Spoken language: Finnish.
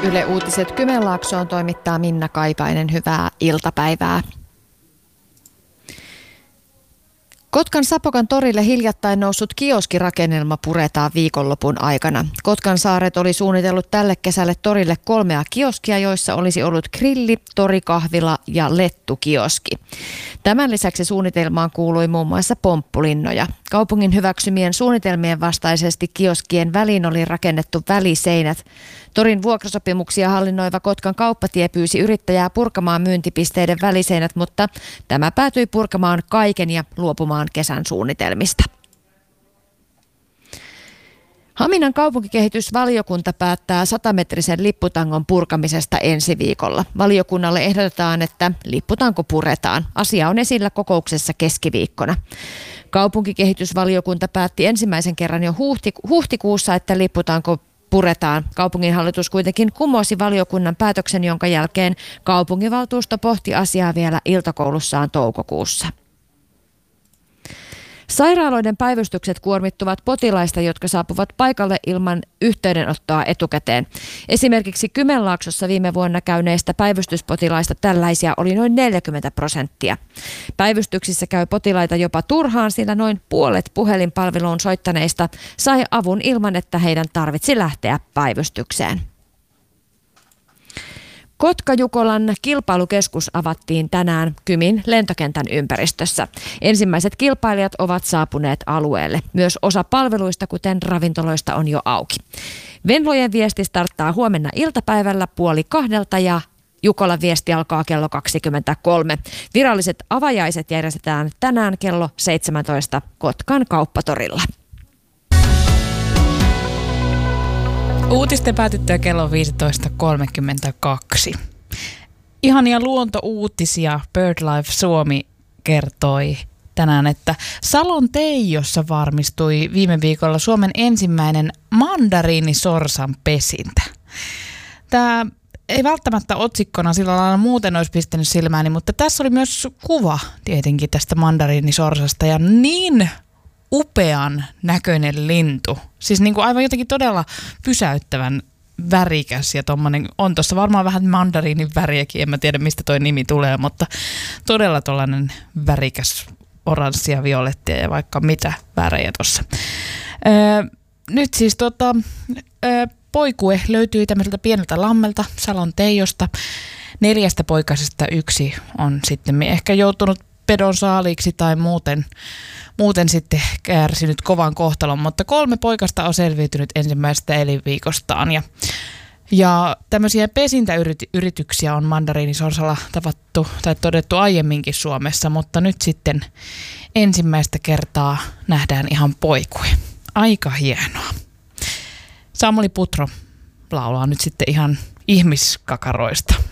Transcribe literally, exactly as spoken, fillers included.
Yle Uutiset Kymenlaaksoon toimittaa Minna Kaipainen. Hyvää iltapäivää. Kotkan Sapokan torille hiljattain noussut kioskirakennelma puretaan viikonlopun aikana. Kotkan Saaret oli suunnitellut tälle kesälle torille kolmea kioskia, joissa olisi ollut grilli, torikahvila ja lettukioski. Tämän lisäksi suunnitelmaan kuului muun muassa pomppulinnoja. Kaupungin hyväksymien suunnitelmien vastaisesti kioskien väliin oli rakennettu väliseinät. Torin vuokrasopimuksia hallinnoiva Kotkan kauppatie pyysi yrittäjää purkamaan myyntipisteiden väliseinät, mutta tämä päätyi purkamaan kaiken ja luopumaan kesän suunnitelmista. Haminan kaupunkikehitysvaliokunta päättää satametrisen lipputangon purkamisesta ensi viikolla. Valiokunnalle ehdotetaan, että lipputanko puretaan. Asia on esillä kokouksessa keskiviikkona. Kaupunkikehitysvaliokunta päätti ensimmäisen kerran jo huhti- huhtikuussa, että lipputanko puretaan. Kaupunginhallitus kuitenkin kumosi valiokunnan päätöksen, jonka jälkeen kaupunginvaltuusto pohti asiaa vielä iltakoulussaan toukokuussa. Sairaaloiden päivystykset kuormittuvat potilaista, jotka saapuvat paikalle ilman yhteydenottoa etukäteen. Esimerkiksi Kymenlaaksossa viime vuonna käyneistä päivystyspotilaista tällaisia oli noin neljäkymmentä prosenttia. Päivystyksissä käy potilaita jopa turhaan, sillä noin puolet puhelinpalveluun soittaneista sai avun ilman, että heidän tarvitsi lähteä päivystykseen. Kotka-Jukolan kilpailukeskus avattiin tänään Kymin lentokentän ympäristössä. Ensimmäiset kilpailijat ovat saapuneet alueelle. Myös osa palveluista, kuten ravintoloista, on jo auki. Venlojen viesti starttaa huomenna iltapäivällä puoli kahdelta ja Jukolan viesti alkaa kello kaksikymmentäkolme. Viralliset avajaiset järjestetään tänään kello seitsemäntoista Kotkan kauppatorilla. Uutisten päätyttyä kello viisitoista kolmekymmentäkaksi. Ihania luontouutisia BirdLife Suomi kertoi tänään, että Salon Teijossa varmistui viime viikolla Suomen ensimmäinen mandariinisorsan pesintä. Tämä ei välttämättä otsikkona sillä lailla muuten olisi pistänyt silmääni, mutta tässä oli myös kuva tietenkin tästä mandariinisorsasta ja niin upean näköinen lintu. Siis niin kuin aivan jotenkin todella pysäyttävän värikäs ja tommonen, on tuossa varmaan vähän mandariinin väriäkin, en mä tiedä mistä toi nimi tulee, mutta todella tollainen värikäs oranssia, violettia ja vaikka mitä värejä tuossa. Öö, nyt siis tota, öö, poikue löytyi tämmöiseltä pieneltä lammelta Salon Teijosta. Neljästä poikasesta yksi on sitten ehkä joutunut pedon saaliiksi tai muuten, muuten sitten kärsinyt kovan kohtalon, mutta kolme poikasta on selviytynyt ensimmäisestä elinviikostaan. Ja, ja tämmöisiä pesintäyrityksiä on mandariinisorsalla tavattu tai todettu aiemminkin Suomessa, mutta nyt sitten ensimmäistä kertaa nähdään ihan poikue. Aika hienoa. Samuli Putro laulaa nyt sitten ihan ihmiskakaroista.